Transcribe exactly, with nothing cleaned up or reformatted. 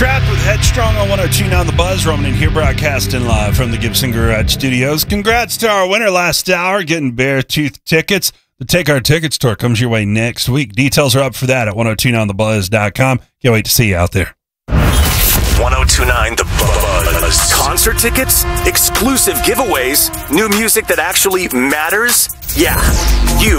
Trapped with Headstrong on one oh two point nine The Buzz. Roman in here broadcasting live from the Gibson Garage Studios. Congrats to our winner last hour getting Beartooth tickets. The Take Our Tickets tour comes your way next week. Details are up for that at ten twenty-nine the buzz dot com. Can't wait to see you out there. ten twenty-nine The Buzz. Concert tickets, exclusive giveaways, new music that actually matters. Yeah.